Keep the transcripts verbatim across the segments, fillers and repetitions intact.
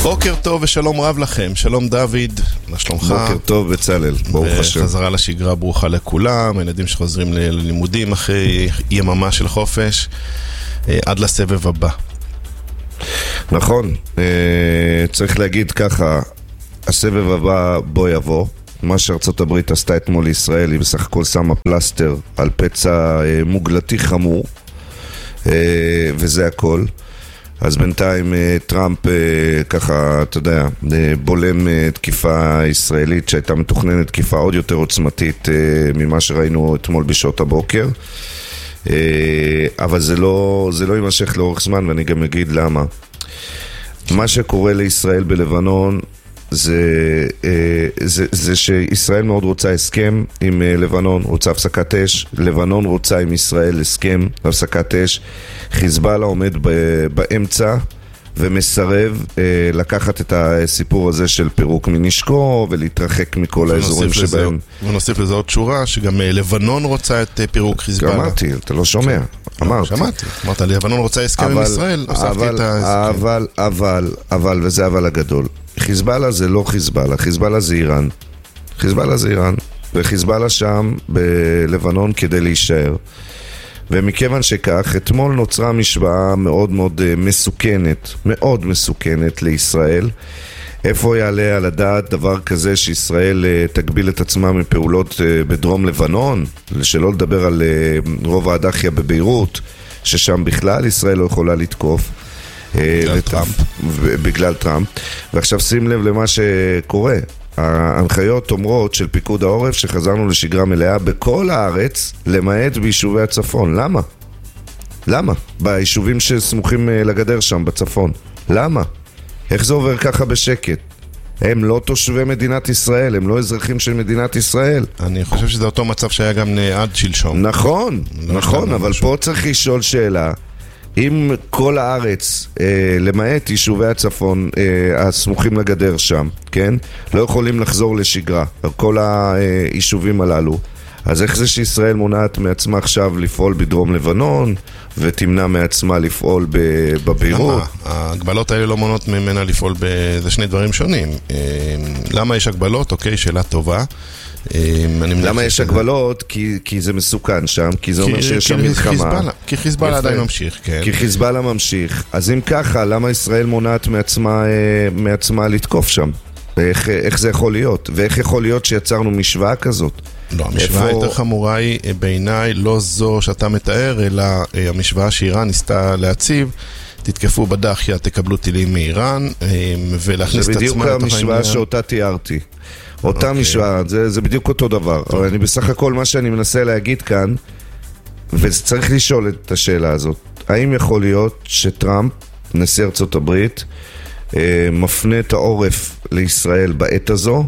בוקר טוב ושלום רב לכם, שלום דוד, מה שלומך? בוקר טוב בצלל, ברוך השם. וחזרה לשגרה ברוכה לכולם, ילדים שחוזרים ללימודים אחרי יממה של חופש, עד לסבב הבא. נכון, צריך להגיד ככה, הסבב הבא בוא יבוא, מה שארצות הברית עשתה אתמול לישראל, היא בסך הכל שמה פלסטר על פצע מוגלתי חמור, וזה הכל. אז בינתיים טראמפ ככה, אתה יודע, בולם תקיפה ישראלית שהייתה מתוכננת תקיפה עוד יותר עוצמתית ממה שראינו אתמול בשעות הבוקר. אבל זה לא, זה לא יימשך לאורך זמן, ואני גם אגיד למה. מה שקורה לישראל בלבנון זה, זה, זה שישראל מאוד רוצה הסכם עם לבנון, רוצה הפסקת אש. לבנון רוצה עם ישראל הסכם, הפסקת אש. חיזבאללה עומד באמצע ומסרב לקחת את הסיפור הזה של פירוק מנשקו ולהתרחק מכל האזורים שבהם. ונוסיף לזה עוד שורה שגם לבנון רוצה את פירוק חיזבאללה. אמרתי, אתה לא שומע. אמרתי. שמעתי. אמרת, לבנון רוצה הסכם עם ישראל, הוספתי את ההסכם. אבל, אבל, אבל, וזה אבל הגדול. חיזבאללה זה לא חיזבאללה, חיזבאללה זה איראן. חיזבאללה זה איראן, וחיזבאללה שם בלבנון כדי להישאר. ומכיוון שכך, אתמול נוצרה משוואה מאוד מאוד מסוכנת, מאוד מסוכנת לישראל. איפה יעלה על הדעת דבר כזה שישראל תגביל את עצמה מפעולות בדרום לבנון, שלא לדבר על רוב האדחיה בביירות, ששם בכלל ישראל לא יכולה לתקוף. בגלל טראמפ. בגלל טראמפ. ועכשיו שים לב למה שקורה. ההנחיות אומרות של פיקוד העורף שחזרנו לשגרה מלאה בכל הארץ, למעט ביישובי הצפון. למה? למה? ביישובים שסמוכים לגדר שם בצפון. למה? איך זה עובר ככה בשקט? הם לא תושבי מדינת ישראל, הם לא אזרחים של מדינת ישראל. אני חושב שזה אותו מצב שהיה גם עד שלשום. נכון, נכון, אבל פה צריך לשאול שאלה. אם כל הארץ, אה, למעט יישובי הצפון אה, הסמוכים לגדר שם, כן? לא יכולים לחזור לשגרה, כל היישובים הללו, אז איך זה שישראל מונעת מעצמה עכשיו לפעול בדרום לבנון, ותמנע מעצמה לפעול בביירות? למה? ההגבלות האלה לא מונות ממנה לפעול זה שני דברים שונים. למה יש הגבלות? אוקיי, שאלה טובה. למה יש הגבלות? כי, כי זה מסוכן שם, כי זה אומר שיש שם מלחמה. כי חיזבאללה עדיין ממשיך, כן. כי חיזבאללה ממשיך. אז אם ככה, למה ישראל מונעת מעצמה, מעצמה לתקוף שם? איך, איך זה יכול להיות? ואיך יכול להיות שיצרנו משוואה כזאת? לא, המשוואה יותר חמורה היא בעיניי לא זו שאתה מתאר, אלא המשוואה שאיראן ניסתה להציב, תתקפו בדחיה, תקבלו טילים מאיראן, ולהכניס את עצמה לתוך העניין. זה בדיוק המשוואה שאותה תיארתי. אותה משוואה, זה, זה בדיוק אותו דבר. אבל אני בסך הכל מה שאני מנסה להגיד כאן, וצריך לשאול את השאלה הזאת, האם יכול להיות שטראמפ, נשיא ארצות הברית, מפנה את העורף לישראל בעת הזו,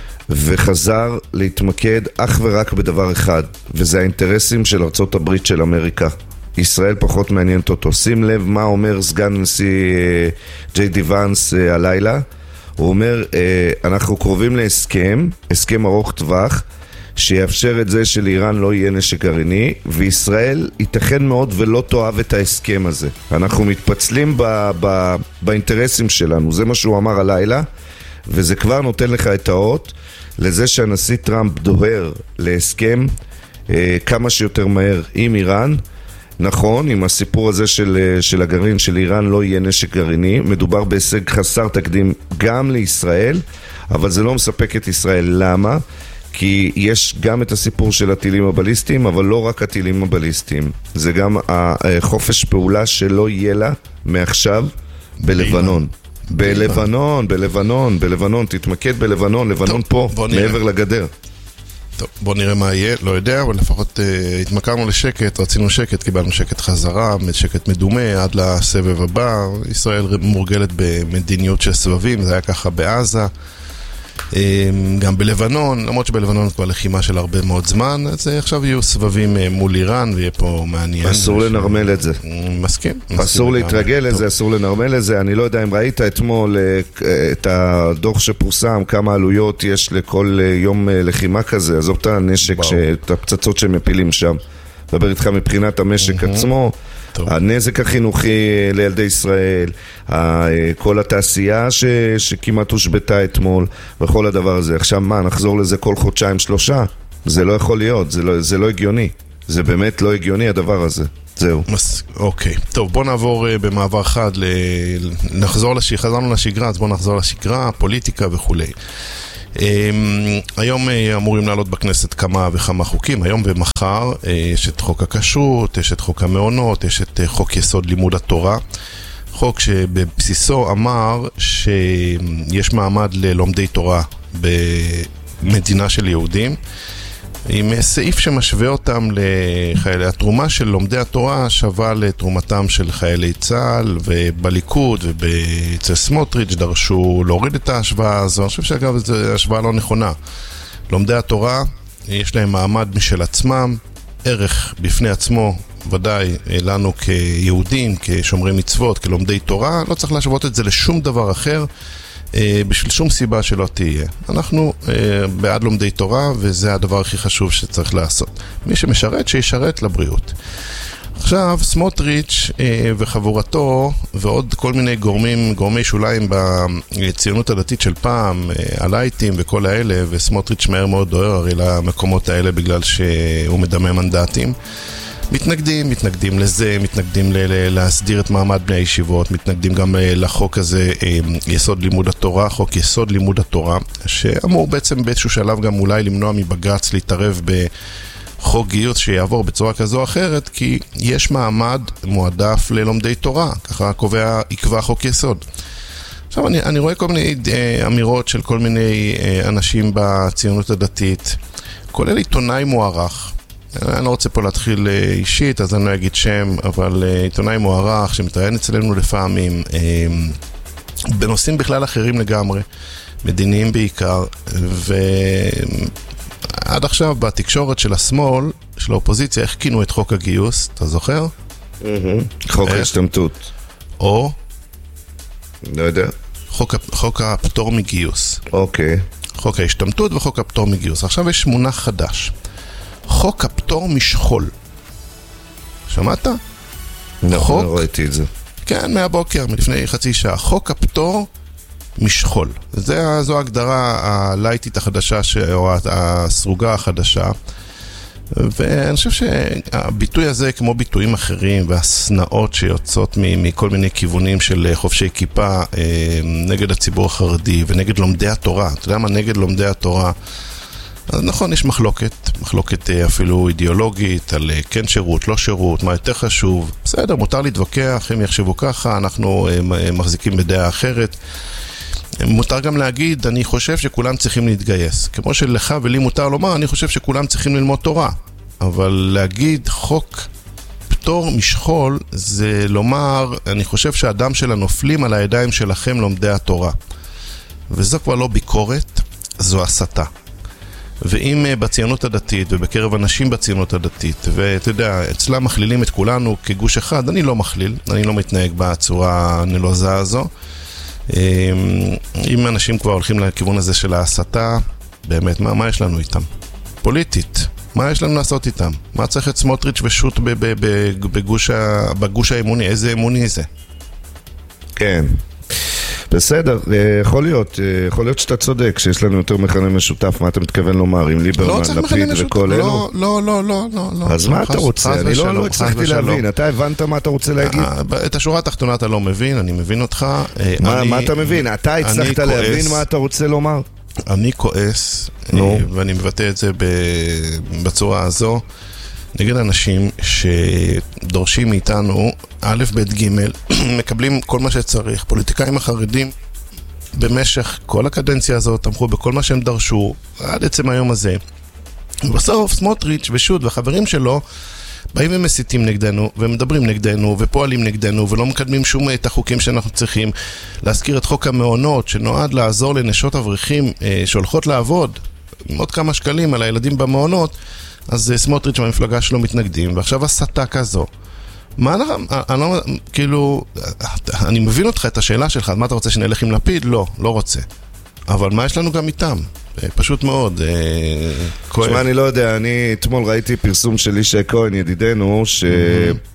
וחזר להתמקד אך ורק בדבר אחד, וזה האינטרסים של ארצות הברית של אמריקה. ישראל פחות מעניינת אותו. שים לב מה אומר סגן נשיא ג'יי די ואנס הלילה. הוא אומר, אנחנו קרובים להסכם, הסכם ארוך טווח, שיאפשר את זה שלאיראן לא יהיה נשק גרעיני, וישראל ייתכן מאוד ולא תאהב את ההסכם הזה. אנחנו מתפצלים ב- ב- באינטרסים שלנו, זה מה שהוא אמר הלילה, וזה כבר נותן לך את האות לזה שהנשיא טראמפ דוהר להסכם אה, כמה שיותר מהר עם איראן. נכון, עם הסיפור הזה של, של הגרעין של איראן לא יהיה נשק גרעיני, מדובר בהישג חסר תקדים גם לישראל, אבל זה לא מספק את ישראל. למה? כי יש גם את הסיפור של הטילים הבליסטיים, אבל לא רק הטילים הבליסטיים, זה גם החופש פעולה שלא יהיה לה מעכשיו בלבנון. בלבנון, בלבנון, בלבנון, תתמקד בלבנון, לבנון פה, מעבר לגדר. טוב, בוא נראה מה יהיה, לא יודע, אבל לפחות uh, התמכרנו לשקט, רצינו שקט, קיבלנו שקט חזרה, שקט מדומה עד לסבב הבא. ישראל מורגלת במדיניות של סבבים, זה היה ככה בעזה, um, גם בלבנון, למרות שבלבנון כבר לחימה של הרבה מאוד זמן, אז עכשיו יהיו סבבים uh, מול איראן, ויהיה פה מעניין. אסור לנרמל את זה. מסכים. אסור להתרגל לזה, אסור לנרמל לזה. אני לא יודע אם ראית אתמול את הדוח שפורסם, כמה עלויות יש לכל יום לחימה כזה, עזוב את הנשק, את הפצצות שמפילים שם. דבר איתך מבחינת המשק עצמו, טוב. הנזק החינוכי לילדי ישראל, כל התעשייה ש, שכמעט הושבתה אתמול, וכל הדבר הזה. עכשיו מה, נחזור לזה כל חודשיים שלושה? זה לא יכול להיות, זה לא, זה לא הגיוני. זה באמת לא הגיוני הדבר הזה. זהו. מס... אוקיי. טוב, בוא נעבור uh, במעבר חד, ל... נחזור לשגרה, חזרנו לשגרה, אז בוא נחזור לשגרה, פוליטיקה וכולי. Um, היום uh, אמורים לעלות בכנסת כמה וכמה חוקים, היום ומחר uh, יש את חוק הכשרות, יש את חוק המעונות, יש את uh, חוק יסוד לימוד התורה, חוק שבבסיסו אמר שיש מעמד ללומדי תורה במדינה של יהודים, עם סעיף שמשווה אותם לחיילי התרומה של לומדי התורה שווה לתרומתם של חיילי צה"ל, ובליכוד ובצל סמוטריץ' דרשו להוריד את ההשוואה הזו. אני חושב שאגב זו השוואה לא נכונה. לומדי התורה יש להם מעמד משל עצמם, ערך בפני עצמו, ודאי לנו כיהודים, כשומרי מצוות, כלומדי תורה, לא צריך להשוות את זה לשום דבר אחר, בשביל שום סיבה שלא תהיה. אנחנו בעד לומדי תורה, וזה הדבר הכי חשוב שצריך לעשות. מי שמשרת, שישרת לבריאות. עכשיו, סמוטריץ' וחבורתו, ועוד כל מיני גורמים, גורמי שוליים בציונות הדתית של פעם, הלייטים וכל האלה, וסמוטריץ' מהר מאוד דוהר הרי למקומות האלה בגלל שהוא מדמה מנדטים. מתנגדים, מתנגדים לזה, מתנגדים ל- להסדיר את מעמד בני הישיבות, מתנגדים גם לחוק הזה, יסוד לימוד התורה, חוק יסוד לימוד התורה, שאמור בעצם באיזשהו שלב גם אולי למנוע מבג"ץ להתערב בחוק גיוס שיעבור בצורה כזו או אחרת, כי יש מעמד מועדף ללומדי תורה, ככה קובע, יקבע חוק יסוד. עכשיו אני, אני רואה כל מיני אמירות של כל מיני אנשים בציונות הדתית, כולל עיתונאי מוערך, אני לא רוצה פה להתחיל אישית, אז אני לא אגיד שם, אבל עיתונאי מוערך שמתראיין אצלנו לפעמים, בנושאים בכלל אחרים לגמרי, מדיניים בעיקר, ועד עכשיו בתקשורת של השמאל, של האופוזיציה, איך כינו את חוק הגיוס, אתה זוכר? חוק ההשתמטות. או? לא יודע. חוק הפטור מגיוס. אוקיי. חוק ההשתמטות וחוק הפטור מגיוס. עכשיו יש מונח חדש. חוק הפטור משכול. שמעת? לא, חוק... לא ראיתי את זה. כן, מהבוקר, מלפני חצי שעה. חוק הפטור משכול. זה, זו ההגדרה הלייטית החדשה, ש... או הסרוגה החדשה. ואני חושב שהביטוי הזה, כמו ביטויים אחרים, והסנאות שיוצאות מכל מיני כיוונים של חופשי כיפה, נגד הציבור החרדי ונגד לומדי התורה. אתה יודע מה? נגד לומדי התורה. אז נכון, יש מחלוקת, מחלוקת אפילו אידיאולוגית, על כן שירות, לא שירות, מה יותר חשוב. בסדר, מותר להתווכח, הם יחשבו ככה, אנחנו מחזיקים בדעה אחרת. מותר גם להגיד, אני חושב שכולם צריכים להתגייס. כמו שלך ולי מותר לומר, אני חושב שכולם צריכים ללמוד תורה. אבל להגיד חוק פטור משכול, זה לומר, אני חושב שהאדם של הנופלים על הידיים שלכם לומדי התורה. וזו כבר לא ביקורת, זו הסתה. ואם בציונות הדתית ובקרב אנשים בציונות הדתית, ואתה יודע, אצלם מכלילים את כולנו כגוש אחד, אני לא מכליל, אני לא מתנהג בצורה הנלוזה הזו. אם אנשים כבר הולכים לכיוון הזה של ההסתה, באמת, מה, מה יש לנו איתם? פוליטית, מה יש לנו לעשות איתם? מה צריך את סמוטריץ' ושוט בגוש, בגוש האמוני? איזה אמוני זה? כן. בסדר, יכול להיות, יכול להיות שאתה צודק, שיש לנו יותר מכנה משותף, מה אתה מתכוון לומר, עם ליברמן, לפיד וכל אלו? לא, לא, לא, לא, לא. אז מה אתה רוצה? אני לא הצלחתי להבין, אתה הבנת מה אתה רוצה להגיד? את השורה התחתונה אתה לא מבין, אני מבין אותך. מה אתה מבין? אתה הצלחת להבין מה אתה רוצה לומר? אני כועס, ואני מבטא את זה בצורה הזו, נגד אנשים שדורשים מאיתנו א' ב' ג' מקבלים כל מה שצריך. פוליטיקאים החרדים במשך כל הקדנציה הזאת תמכו בכל מה שהם דרשו עד עצם היום הזה, ובסוף סמוטריץ' ושוט והחברים שלו באים ומסיתים נגדנו ומדברים נגדנו ופועלים נגדנו ולא מקדמים שום את החוקים שאנחנו צריכים. להזכיר את חוק המעונות שנועד לעזור לנשות אברכים שהולכות לעבוד עם עוד כמה שקלים על הילדים במעונות, אז סמוטריץ' והמפלגה שלו מתנגדים, ועכשיו הסתה כזו. מה אנחנו, אני לא, כאילו, אני מבין אותך את השאלה שלך, מה אתה רוצה שנלך עם לפיד? לא, לא רוצה. אבל מה יש לנו גם איתם? פשוט מאוד, כואב. שמה, אני לא יודע, אני אתמול ראיתי פרסום של ישי כהן, ידידנו, ש...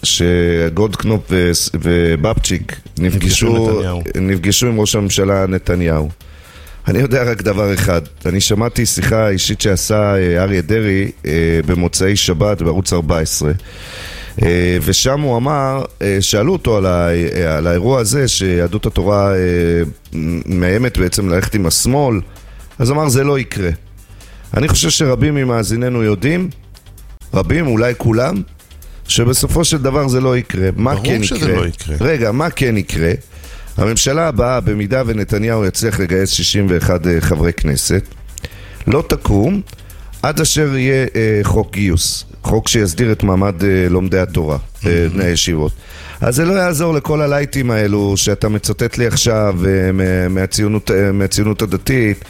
שגולדקנופ ובבצ'יק נפגשו, נפגשו עם ראש הממשלה נתניהו. אני יודע רק דבר אחד, אני שמעתי שיחה אישית שעשה אריה דרי במוצאי שבת בערוץ ארבע עשרה, ושם הוא אמר, שאלו אותו על, ה, על האירוע הזה שיהדות התורה מאיימת בעצם ללכת עם השמאל, אז אמר זה לא יקרה. אני חושב שרבים ממאזיננו יודעים, רבים, אולי כולם, שבסופו של דבר זה לא יקרה. מה כן יקרה? לא יקרה? רגע, מה כן יקרה? הממשלה הבאה, במידה ונתניהו יצליח לגייס שישים ואחד חברי כנסת, לא תקום עד אשר יהיה אה, חוק גיוס, חוק שיסדיר את מעמד אה, לומדי התורה, אה, בני הישיבות. אז זה לא יעזור לכל הלייטים האלו שאתה מצוטט לי עכשיו אה, מהציונות, אה, מהציונות הדתית,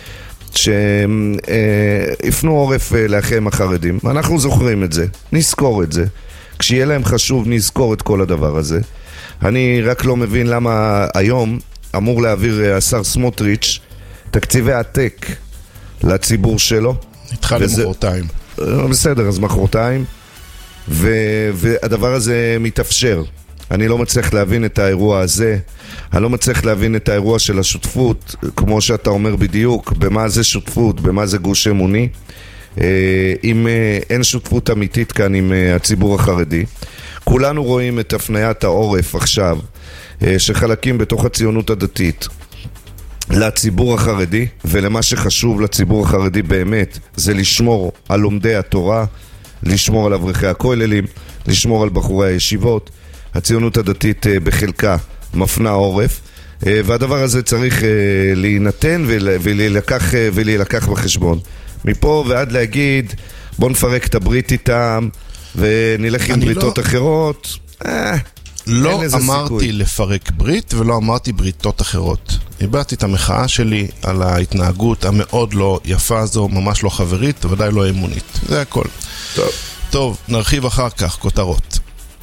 שיפנו עורף אה, לאחיהם החרדים. אנחנו זוכרים את זה, נזכור את זה. כשיהיה להם חשוב נזכור את כל הדבר הזה. אני רק לא מבין למה היום אמור להעביר השר סמוטריץ' תקציבי עתק לציבור שלו. התחל למחרתיים. בסדר, אז מחרתיים. ו- והדבר הזה מתאפשר. אני לא מצליח להבין את האירוע הזה. אני לא מצליח להבין את האירוע של השותפות, כמו שאתה אומר בדיוק, במה זה שותפות, במה זה גוש אמוני. אם אין שותפות אמיתית כאן עם הציבור החרדי. כולנו רואים את הפניית העורף עכשיו, שחלקים בתוך הציונות הדתית לציבור החרדי, ולמה שחשוב לציבור החרדי באמת זה לשמור על לומדי התורה, לשמור על אברכי הכוללים, לשמור על בחורי הישיבות. הציונות הדתית בחלקה מפנה עורף, והדבר הזה צריך להינתן ולהילקח, ולהילקח בחשבון. מפה ועד להגיד בוא נפרק את הברית איתם ונלך עם בריתות לא... אחרות, אה, לא אמרתי סיכוי. לפרק ברית ולא אמרתי בריתות אחרות. הבאתי את המחאה שלי על ההתנהגות המאוד לא יפה הזו, ממש לא חברית, ודאי לא אמונית. זה הכל. טוב, טוב, נרחיב אחר כך, כותרות.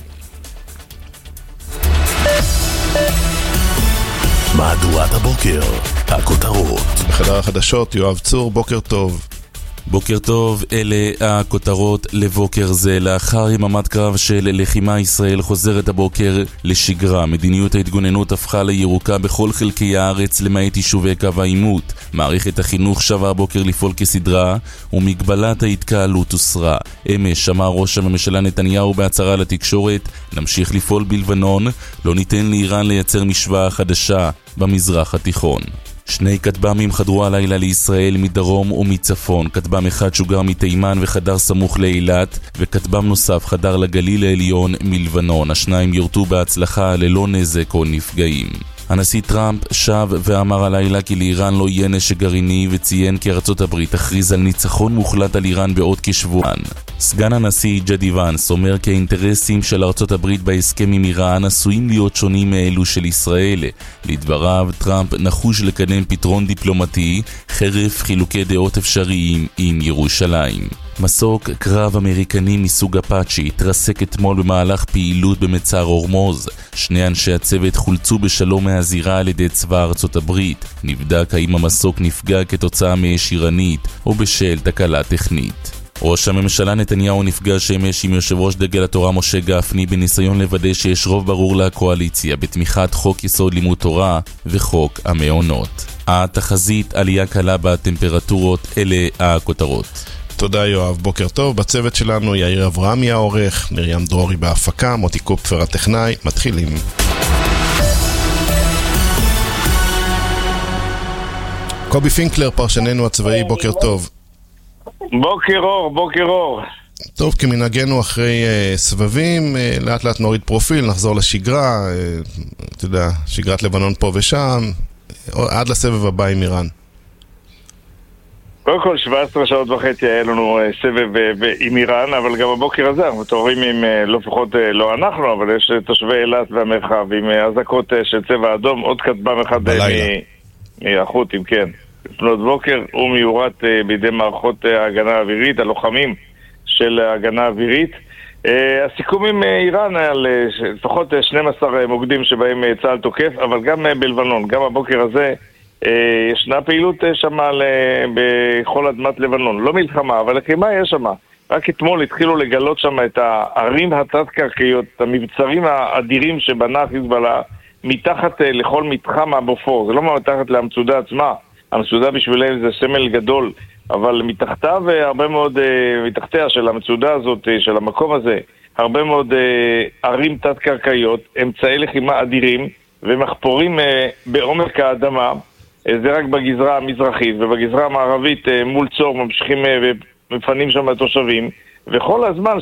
מהדורת הבוקר, הכותרות. בחדר החדשות, יואב צור, בוקר טוב. בוקר טוב, אלה הכותרות לבוקר זה. לאחר יממת קרב של לחימה, ישראל חוזרת הבוקר לשגרה. מדיניות ההתגוננות הפכה לירוקה בכל חלקי הארץ למעט יישובי קו העימות. מערכת החינוך שווה הבוקר לפעול כסדרה ומגבלת ההתקהלות הוסרה. אמש אמר ראש הממשלה נתניהו בהצהרה לתקשורת, נמשיך לפעול בלבנון, לא ניתן לאיראן לייצר משוואה חדשה במזרח התיכון. שני כטב"מים חדרו הלילה לישראל מדרום ומצפון. כטב"ם אחד שוגר מתימן וחדר סמוך לאילת, וכטב"ם נוסף חדר לגליל העליון מלבנון. השניים יורטו בהצלחה ללא נזק או נפגעים. הנשיא טראמפ שב ואמר הלילה כי לאיראן לא יהיה נשק גרעיני, וציין כי ארצות הברית תכריז על ניצחון מוחלט על איראן בעוד כשבוען. סגן הנשיא ג'די ואנס אומר כי האינטרסים של ארצות הברית בהסכם עם איראן עשויים להיות שונים מאלו של ישראל. לדבריו, טראמפ נחוש לקדם פתרון דיפלומטי חרף חילוקי דעות אפשריים עם ירושלים. מסוק קרב אמריקני מסוג אפאצ'י התרסק אתמול במהלך פעילות במצר הורמוז. שני אנשי הצוות חולצו בשלום מהזירה על ידי צבא ארצות הברית. נבדק האם המסוק נפגע כתוצאה מאש איראנית או בשל תקלה טכנית. ראש הממשלה נתניהו נפגש אמש עם יושב ראש דגל התורה משה גפני בניסיון לוודא שיש רוב ברור לקואליציה בתמיכת חוק יסוד לימוד תורה וחוק המעונות. התחזית עלייה קלה בטמפרטורות, אלה הכותרות. תודה יואב, בוקר טוב. בצוות שלנו יאיר אברהמי העורך, מרים דרורי בהפקה, מוטי קופפר הטכנאי. מתחילים. קובי פינקלר, פרשננו הצבאי, בוקר טוב. בוקר אור, בוקר אור. טוב, כמנהגנו אחרי uh, סבבים, uh, לאט לאט נוריד פרופיל, נחזור לשגרה, uh, אתה יודע, שגרת לבנון פה ושם, uh, עד לסבב הבא עם איראן. קודם כל, שבע עשרה שעות וחצי היה לנו uh, סבב uh, עם איראן, אבל גם הבוקר הזה אנחנו מתעוררים עם, uh, לא לפחות uh, לא אנחנו, אבל יש uh, תושבי אילת והמרחב עם uh, הזקות uh, של צבע אדום, עוד כטב"ם אחד מהחות'ים, כן. לפנות בוקר הוא מיורת uh, בידי מערכות uh, ההגנה האווירית, הלוחמים של ההגנה האווירית. Uh, הסיכום עם uh, איראן על uh, לפחות uh, שנים עשר uh, מוקדים שבהם uh, צה"ל תוקף, אבל גם uh, בלבנון, גם הבוקר הזה uh, ישנה פעילות uh, שמה uh, בכל אדמת לבנון. לא מלחמה, אבל לחימה יש שמה. רק אתמול התחילו לגלות שם את הערים התת-קרקעיות, את המבצרים האדירים שבנה חיזבאללה מתחת לכל מתחם הבופור. זה לא מתחת למצודה עצמה, המצודה בשבילם זה סמל גדול, אבל מתחתיו הרבה מאוד, מתחתיה של המצודה הזאת, של המקום הזה, הרבה מאוד ערים תת-קרקעיות, אמצעי לחימה אדירים ומחפורים בעומק האדמה. זה רק בגזרה המזרחית, ובגזרה המערבית מול צור ממשיכים ומפנים שם התושבים, וכל הזמן